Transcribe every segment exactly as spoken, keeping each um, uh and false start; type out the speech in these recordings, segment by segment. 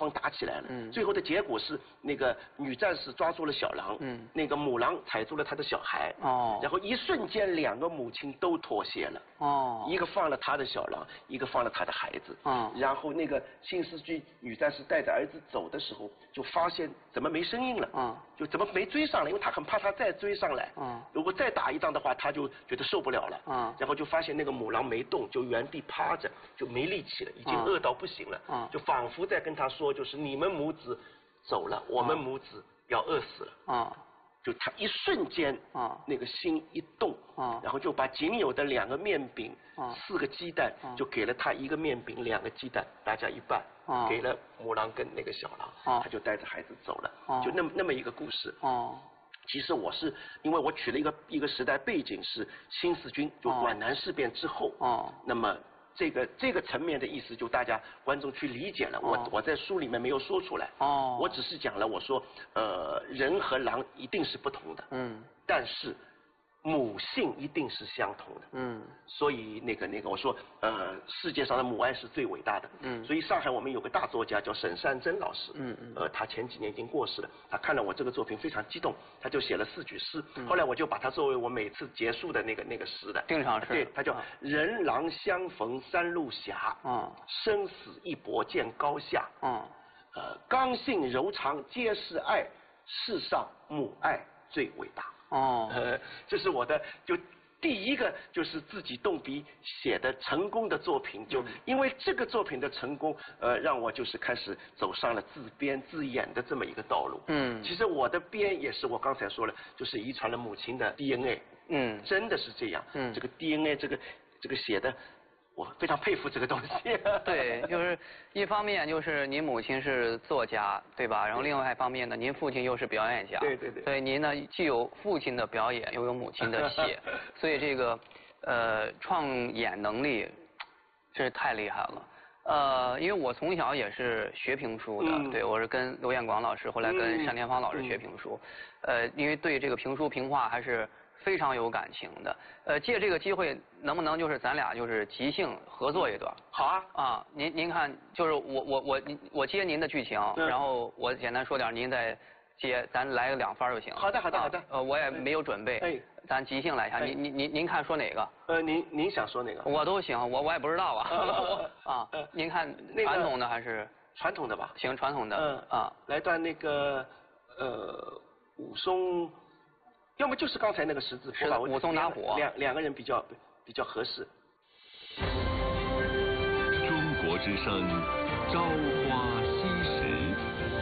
慌打起来了。 嗯， 最后的结果是那个女战士抓住了小狼， 嗯， 那个母狼踩住了他的小孩。 哦， 然后一瞬间两个母亲都妥协了。 哦， 一个放了他的小狼，一个放了他的孩子。 嗯， 然后那个新四军女战士带着儿子走的时候，就发现怎么没声音了。 嗯， 就怎么没追上来，因为他很怕他再追上来。 嗯， 如果再打一仗的话，他就觉得受不了了。 嗯， 然后就发现那个母狼没动，就原地趴着，就没力气了，已经饿到不行了。 嗯， 就仿佛在跟他说，就是你们母子走了，我们母子要饿死了。 嗯， 就他一瞬间， 嗯， 那个心一动， 嗯， 然后就把仅有的两个面饼， 嗯， 四个鸡蛋， 嗯， 就给了他一个面饼，两个鸡蛋，大家一半， 嗯， 给了母狼跟那个小狼， 嗯， 他就带着孩子走了， 嗯， 就那么那么一个故事。 哦， 其实我是因为我取了一个一个时代背景是新四军，就皖南事变之后， 哦， 那么。这个这个层面的意思，就大家观众去理解了。我、 哦、 我在书里面没有说出来。 哦， 我只是讲了，我说，呃，人和狼一定是不同的。 嗯， 但是母性一定是相同的。 嗯， 所以那个那个，我说，呃，世界上的母爱是最伟大的。 嗯， 所以上海我们有个大作家叫沈善珍老师。 嗯嗯。 呃，他前几年已经过世了。他看了我这个作品非常激动，他就写了四句诗。 嗯、 后来我就把它作为我每次结束的那个那个诗的。 定场诗。 对，他叫、嗯、人狼相逢三路霞。 嗯。 生死一搏见高下。 嗯。 呃，刚性柔肠皆是爱，世上母爱最伟大。 哦。 呃，这是我的就。第一个就是自己动笔写的成功的作品，就因为这个作品的成功，呃，让我就是开始走上了自编自演的这么一个道路。 嗯， 其实我的编也是我刚才说了，就是遗传了母亲的 D N A。 嗯， 真的是这样。 嗯， 这个 D N A 这个这个写的。我非常佩服这个东西。 对，就是一方面就是您母亲是作家，对吧？然后另外一方面呢，您父亲又是表演家。 对对对。 所以您呢既有父亲的表演，又有母亲的写，所以这个呃创演能力真是太厉害了。呃，因为我从小也是学评书的，嗯、对我是跟刘彦广老师，后来跟单田芳老师学评书，嗯、呃，因为对这个评书评话还是。非常有感情的，呃，借这个机会，能不能就是咱俩就是即兴合作一段？ 好啊。 啊，您您看，就是我我我我接您的剧情，嗯、然后我简单说点，您再接，咱来个两番就行。 好的好的好的。 呃，我也没有准备，哎，咱即兴来一下。您您您您看说哪个？ 呃，您您想说哪个？ 我都行，我我也不知道啊。啊，您看传统的还是？ 传统的吧。 行，传统的。 嗯啊， 来段那个呃武松。要么就是刚才那个十字谱吧， 武松打虎， 两两个人比较比较合适。 中国之声，朝花夕拾。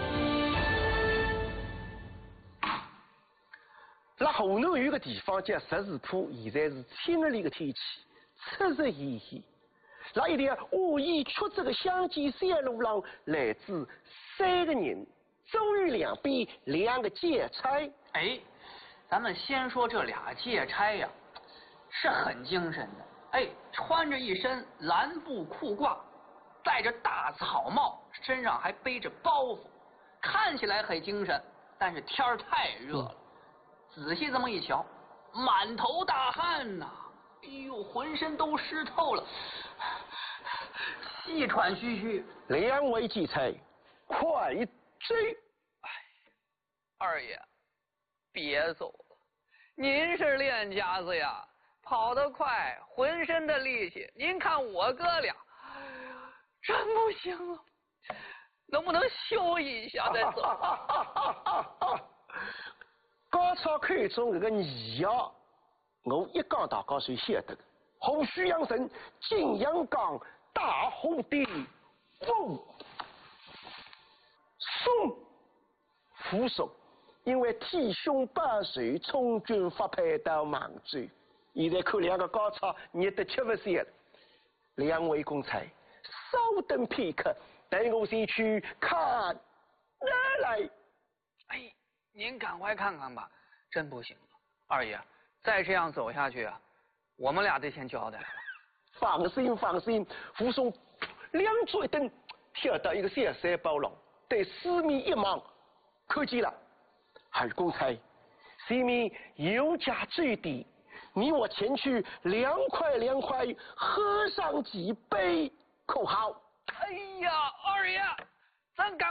那河南有个地方叫十字铺，现在是清日里的天气，赤日炎炎。那一辆恶意曲折的乡间山路上，来自三个人，周瑜两边两个劫差。 哎。咱们先说这俩劫差呀，是很精神的。哎，穿着一身蓝布裤褂，戴着大草帽，身上还背着包袱，看起来很精神。但是天儿太热了，嗯、仔细这么一瞧，满头大汗呐、啊，哎呦，浑身都湿透了，气喘吁吁。 两位劫差，快追！ 哎，二爷。别走了，您是练家子呀，跑得快，浑身的力气。您看我哥俩，哎呀，真不行了，能不能休息一下再走？ 高超看中这个你呀，我一讲大家谁晓得的？虎须养神，金阳冈，大红地，风送扶手。因为天凶百岁，从军发配到芒州。现在看两个高超，你的吃不消了。两位公差，稍等片刻，带我先去看哪来。 哎，您赶快看看吧，真不行了，二爷，再这样走下去啊，我们俩得先交代了。 放心放心，武松两脚一蹬，跳到一个小山包上，对四面一望，看见了。二公差，前面有家追敌，你我前去凉快凉快，喝上几杯，可好？ 哎呀，二爷，咱赶。